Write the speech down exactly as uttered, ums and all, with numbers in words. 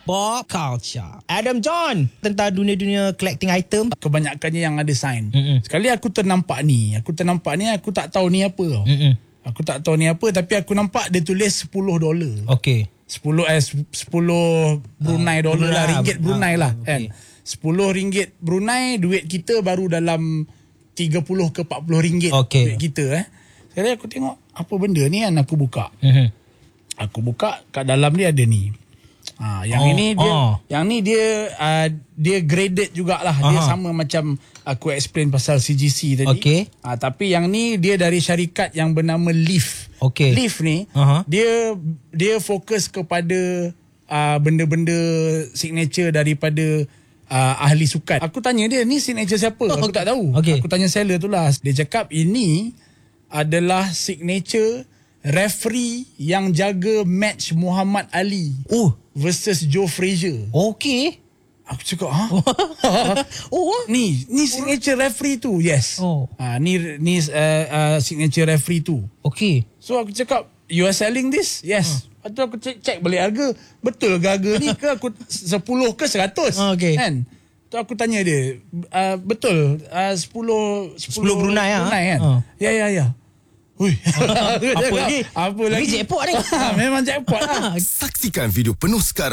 Pop culture. Adam John, tentang dunia-dunia collecting item. Kebanyakannya yang ada sign. Mm-mm. Sekali aku ternampak ni. Aku ternampak ni, aku tak tahu ni apa tau. Mm-mm. Aku tak tahu ni apa, tapi aku nampak dia tulis sepuluh dolar. Okey. sepuluh eh sepuluh Brunei Ah, dolar lah, Brunei. ringgit Brunei Ah, lah okey. kan. sepuluh ringgit Brunei, duit kita baru dalam tiga puluh ke empat puluh ringgit Okey. duit kita eh. Sekali aku tengok apa benda ni kan, aku buka. Mm-hmm. Aku buka, kat dalam dia ada ni. Ha, yang Oh, ini dia oh. yang ni dia uh, dia graded jugalah. Dia Aha. sama macam aku explain pasal C G C tadi. Okey. Ha, tapi yang ni dia dari syarikat yang bernama Leaf. Okey. Leaf ni Aha. dia dia fokus kepada uh, benda-benda signature daripada uh, ahli sukan. Aku tanya dia, ni signature siapa? Aku Okay. tak tahu. Okey. Aku tanya seller tu lah. Dia cakap ini adalah signature referee yang jaga match Muhammad Ali Oh, versus Joe Frazier. okey. Aku cakap, ha? Oh, ni, ni signature referee tu. Yes. Oh. Ha, ni ni uh, uh, signature referee tu. okey. So aku cakap, you are selling this? Yes. Lepas tu aku cek, cek balik harga. Betul ke harga ni ke aku sepuluh ke seratus? Ah, okey. Kan? Tu aku tanya dia, uh, betul uh, sepuluh, sepuluh Brunei, ah? Brunei kan? Ah. Ya, ya, ya. Hui. Apa lagi? Apa Ini lagi? jackpot ni. Memang jackpot lah. Saksikan video penuh sekarang